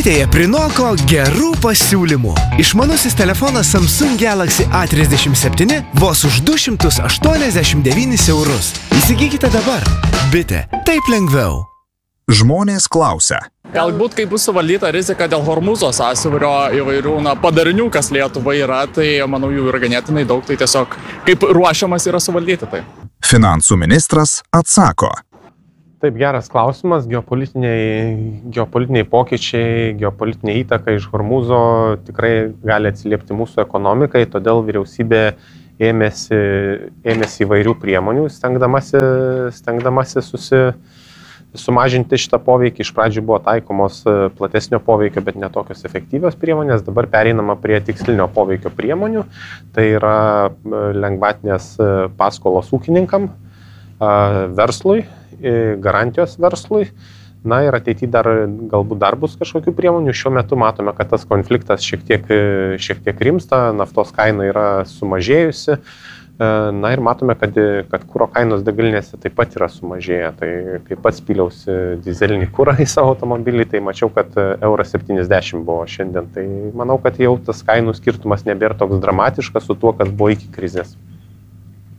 Savaitėje prinoko gerų pasiūlymų. Išmanusis telefonas Samsung Galaxy A37 vos už 289 eurus. Įsigykite dabar. Bitė, taip lengviau. Žmonės klausia. Galbūt kaip bus suvaldyta rizika dėl Hormūzo sąsiaurio įvairių padarinių, kas Lietuvai yra, tai manau jų yra ganėtinai daug, tai tiesiog kaip ruošiamas yra suvaldyti tai. Finansų ministras atsako. Taip, geras klausimas. Geopolitiniai pokyčiai, geopolitinė įtaka iš Hormūzo tikrai gali atsiliepti mūsų ekonomikai, todėl vyriausybė ėmėsi įvairių priemonių, stengdamasi sumažinti šitą poveikį. Iš pradžių buvo taikomos platesnio poveikio, bet netokios efektyvios priemonės. Dabar pereinama prie tikslinio poveikio priemonių. Tai yra lengvatinės paskolos ūkininkam, verslui, garantijos verslui. Na ir ateityje galbūt dar bus kažkokių priemonių. Šiuo metu matome, kad tas konfliktas šiek tiek rimsta, naftos kaina yra sumažėjusi. Na ir matome, kad kuro kainos degalinėse taip pat yra sumažėję. Tai kaip pats pyliausi dizelinį kurą į savo automobilį, tai mačiau, kad €70 buvo šiandien. Tai manau, kad jau tas kainų skirtumas nebėra toks dramatiškas su tuo, kas buvo iki krizės.